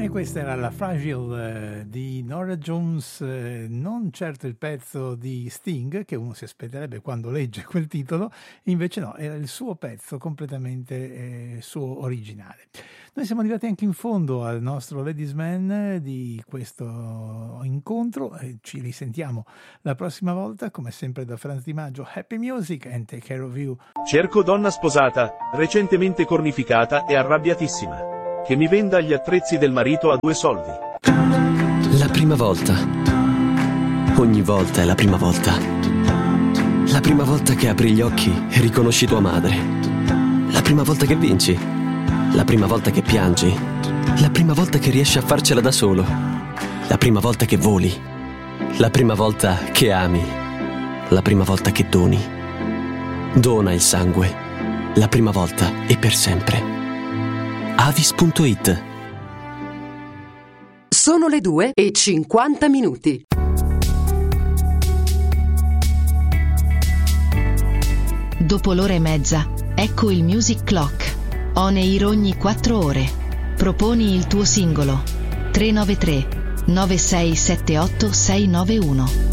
E questa era la Fragile di Norah Jones, non certo il pezzo di Sting che uno si aspetterebbe quando legge quel titolo, invece no, era il suo pezzo completamente suo originale. Noi siamo arrivati anche in fondo al nostro Ladies Man di questo incontro e ci risentiamo la prossima volta, come sempre da Franz Di Maggio. Happy music and take care of you. Cerco donna sposata, recentemente cornificata e arrabbiatissima, che mi venda gli attrezzi del marito a 2 soldi. La prima volta. Ogni volta è la prima volta. La prima volta che apri gli occhi e riconosci tua madre. La prima volta che vinci. La prima volta che piangi. La prima volta che riesci a farcela da solo. La prima volta che voli. La prima volta che ami. La prima volta che doni. Dona il sangue. La prima volta e per sempre. Avis.it. Sono le 2:50. Dopo l'ora e mezza, ecco il Music Clock. On air ogni 4 ore. Proponi il tuo singolo. 393 9678 691.